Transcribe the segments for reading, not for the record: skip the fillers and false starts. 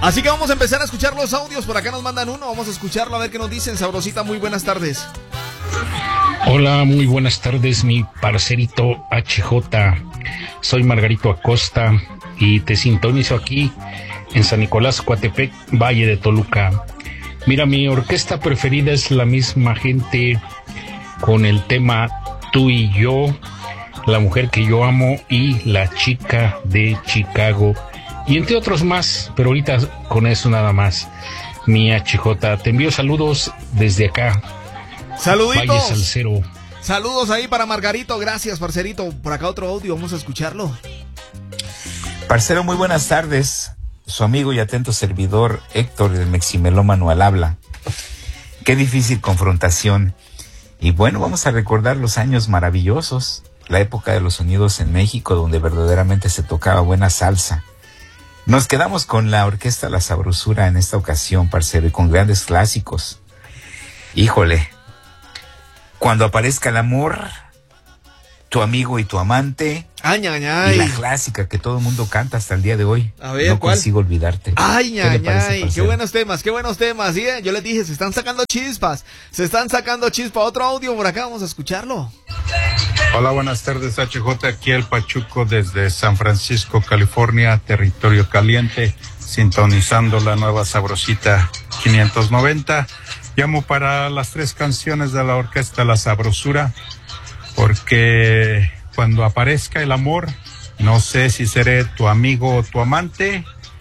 Así que vamos a empezar a escuchar los audios. Por acá nos mandan uno, vamos a escucharlo a ver qué nos dicen. Sabrosita, muy buenas tardes. Hola, muy buenas tardes, mi parcerito HJ. Soy Margarito Acosta y te sintonizo aquí en San Nicolás, Coatepec, Valle de Toluca. Mira, mi orquesta preferida es La Misma Gente, con el tema Tú y Yo, La Mujer que Yo Amo y La Chica de Chicago, y entre otros más, pero ahorita con eso nada más. Mi HJ, te envío saludos desde acá. Saluditos. Valle Salcero. Saludos ahí para Margarito, gracias, parcerito. Por acá otro audio, vamos a escucharlo. Parcero, muy buenas tardes. Su amigo y atento servidor Héctor del Meximelómano al habla. Qué difícil confrontación. Y bueno, vamos a recordar los años maravillosos, la época de los sonidos en México, donde verdaderamente se tocaba buena salsa. Nos quedamos con la orquesta La Sabrosura en esta ocasión, parcero, y con grandes clásicos. Híjole, Cuando aparezca el amor, Tu amigo y tu amante. Ay, ay, ay. Y la clásica que todo el mundo canta hasta el día de hoy. A ver, No ¿cuál? consigo olvidarte. Ay, ay, ay. Qué parcero? buenos temas, qué buenos temas. ¿Sí? Yo les dije, se están sacando chispas. Se están sacando chispas. Otro audio por acá, vamos a escucharlo. Hola, buenas tardes, HJ. Aquí el Pachuco desde San Francisco, California, territorio caliente, sintonizando la nueva Sabrosita 590. Llamo para las 3 canciones de la orquesta La Sabrosura, porque cuando aparezca el amor, no sé si seré tu amigo o tu amante,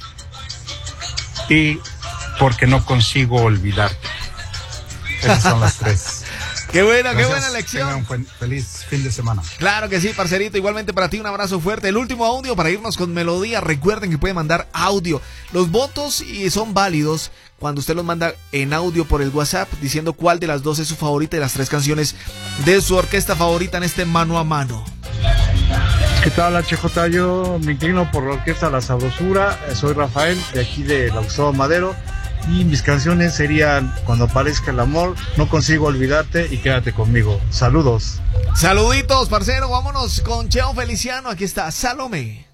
y porque no consigo olvidarte. Esas son las 3. Qué buena, Gracias. qué buena lección. Tengan un feliz fin de semana. Claro que sí, parcerito. Igualmente para ti un abrazo fuerte. El último audio para irnos con melodía. Recuerden que pueden mandar audio. Los votos son válidos cuando usted los manda en audio por el WhatsApp, diciendo cuál de las dos es su favorita y las 3 canciones de su orquesta favorita en este mano a mano. ¿Qué tal, HJ? Yo me inclino por la orquesta La Sabrosura. Soy Rafael, de aquí de la Gustavo Madero. Y mis canciones serían Cuando aparezca el amor, No consigo olvidarte y Quédate conmigo. Saludos. Saluditos, parcero. Vámonos con Cheo Feliciano. Aquí está Salomé.